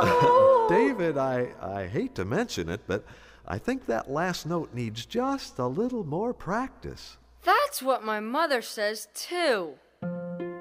David, I hate to mention it, but I think that last note needs just a little more practice. That's what my mother says, too.